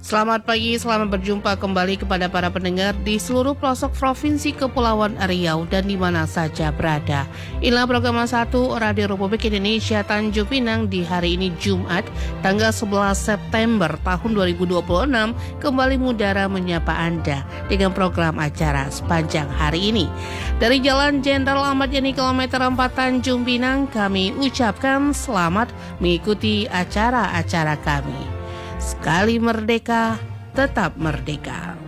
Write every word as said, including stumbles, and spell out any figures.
Selamat pagi, selamat berjumpa kembali kepada para pendengar di seluruh pelosok Provinsi Kepulauan Riau dan di mana saja berada. Inilah program satu Radio Republik Indonesia Tanjung Pinang di hari ini Jumat, tanggal sebelas September tahun dua ribu dua puluh enam, kembali mengudara menyapa Anda dengan program acara sepanjang hari ini. Dari Jalan Jenderal Ahmad Yani kilometer empat Tanjung Pinang, kami ucapkan selamat mengikuti acara-acara kami. Sekali merdeka, tetap merdeka.